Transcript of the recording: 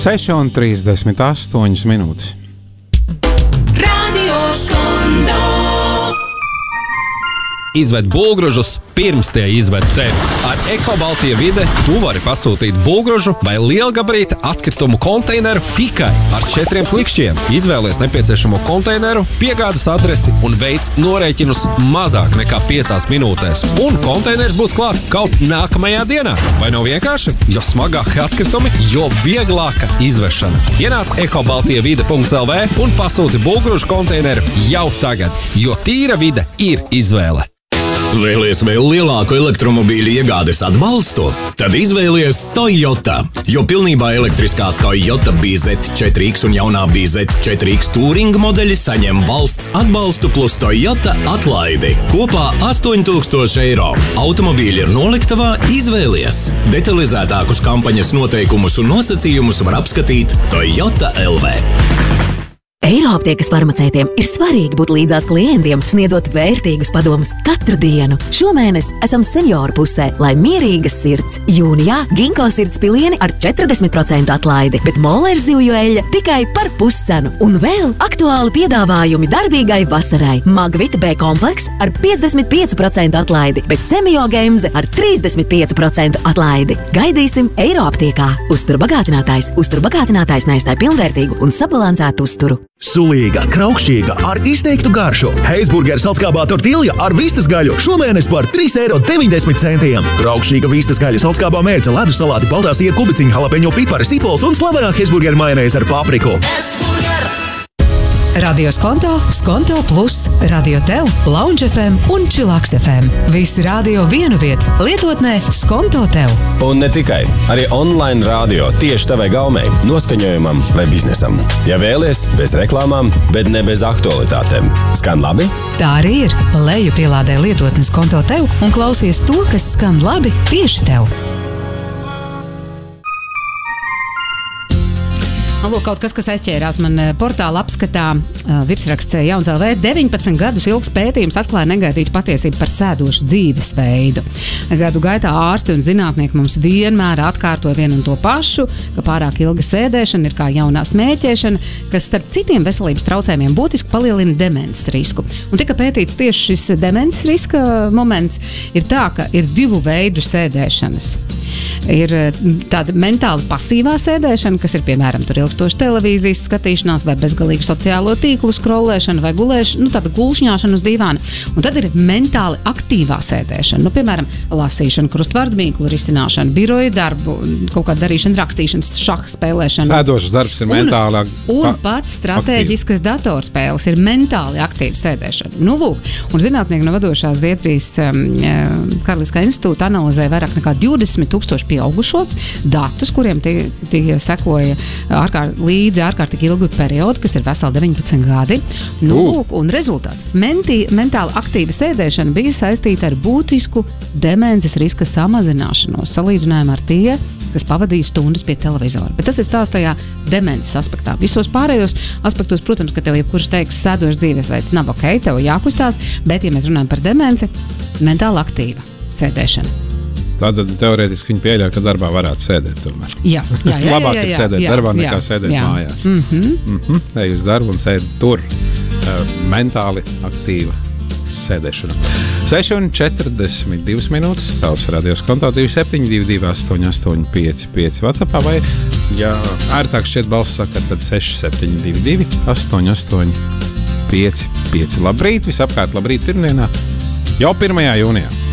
6:38 minūtes. Radio Skondo. Izved būvgraužus pirms tie izved tevi. Ar Eko-Baltija Vide tu vari pasūtīt būvgraužu vai lielgabarīta atkritumu konteineru tikai ar 4 klikšķiem. Izvēlies nepieciešamo konteineru, piegādes adresi un veic norēķinus mazāk nekā 5 minūtēs. Un konteiners būs klāt kaut nākamajā dienā. Vai nav vienkārši? Jo smagāki atkritumi, jo vieglāka izvešana. Ienāc ekobaltijavide.lv un pasūti būvgraužu konteineru jau tagad, jo tīra vide ir izvēle. Vēlies vēl lielāku elektromobīļu iegādes atbalstu? Tad izvēlies Toyota, jo pilnībā elektriskā Toyota BZ4X un jaunā BZ4X Touring modeļi saņem valsts atbalstu plus Toyota atlaidi. Kopā 8,000 eiro. Automobīļi ir noliktavā, izvēlies. Detalizētākus kampaņas noteikumus un nosacījumus var apskatīt Toyota LV. Eiroaptiekas farmaceitiem ir svarīgi būt līdzās klientiem, sniedzot vērtīgus padomus katru dienu. Šomēnes esam senioru pusē, lai mierīgas sirds. Jūnijā Ginko sirds pilieni ar 40% atlaidi, bet Moller zivju eļļa tikai par puscenu. Un vēl aktuāli piedāvājumi darbīgai vasarai. Magvita B kompleks ar 55% atlaidi, bet Semio Gemze ar 35% atlaidi. Gaidīsim Eiroaptiekā. Uzturbagātinātājs neizstāj pilnvērtīgu un sabalansētu uzturu. Sulīga, kraukšķīga, ar izteiktu garšu. Heisburgeru saldskābā tortilja ar vistas gaļu šomēnes par 3,90 eiro. Kraukšķīga vistas gaļa saldskābā mērce, ledus salāti, baltā siera kubiciņa, jalapeņo pipari, sipols un slavenā Heisburgeru majonēze ar papriku. Radio Skonto, Skonto Plus, Radio Tev, Lounge FM un Chillax FM. Visi radio vienu vietu, lietotnē Skonto Tev. Un ne tikai, arī online radio tieši tavai gaumei, noskaņojumam vai biznesam. Ja vēlies, bez reklāmām, bet ne bez aktualitātēm. Skan labi? Tā arī ir. Leju pielādē lietotni Skonto Tev un klausies to, kas skan labi tieši tev. Lūk, kaut kas aizķērās man portāla apskatā, virsraksts Jauns LV. 19 gadus ilgs pētījums atklāja negaidītu patiesību par sēdošu dzīvesveidu. Gadu gaitā ārsti un zinātnieki mums vienmēr atkārtoja vienu un to pašu, ka pārāk ilga sēdēšana ir kā jaunā smēķēšana, kas starp citiem veselības traucējumiem būtiski palielina demences risku. Un tika pētīts tieši šis demences riska moments. Ir tā, ka ir 2 veidu sēdēšanas. Ir tāda mentāli pasīvā sēdēšana, kas ir, piemēram, tur ilgstoši televīzijas skatīšanās vai bezgalīgi sociālo tīklu skrolēšana vai gulēšana, tāda gulšņāšana uz dīvāna. Un tad ir mentāli aktīvā sēdēšana, piemēram, lasīšana, krustvardmīklu risināšana, biroja darbu, kaut kāda darīšana, rakstīšanas, šaha spēlēšana. Sēdošas darbs ir mentāli un pat stratēģiskas datorspēles ir mentāli aktīva sēdēšana. Nu, lūk, un zinātnieki no vadošā Zviedrijas Karaliskā institūta analizē vairāk nekā 20,000 pieaugušo datus, kuriem tie sekoja līdzi ārkārtīgi ilgu periodu, kas ir veseli 19 gadi. Nu, lūk, un rezultāts. Mentāli aktīva sēdēšana bija saistīta ar būtisku demences riska samazināšanos, salīdzinājumā ar tie, kas pavadīja stundas pie televizora. Bet tas ir stāsts tajā demences aspektā. Visos pārējos aspektos, protams, ka tev jebkurš teiks, sēdošs dzīvesveids nav ok, tev jākustās, bet, ja mēs runājam par demenci, mentāli aktīva sēdēšana. Tātad teorētiski viņi pieļauj, ka darbā varētu sēdēt tomēr. Jā. Labāk ir sēdēt darbā nekā sēdēt mājās. Ej uz darbu un sēd tur. Mentāli aktīva sēdēšana. 6:42 minūtes. Tavs radios konto 2722 885 WhatsAppā vai, ja ērtāk šķiet balss sakar, tad 6722 885. Labrīt, visapkārt labrīt pirmdienā. Jau 1. jūnijā.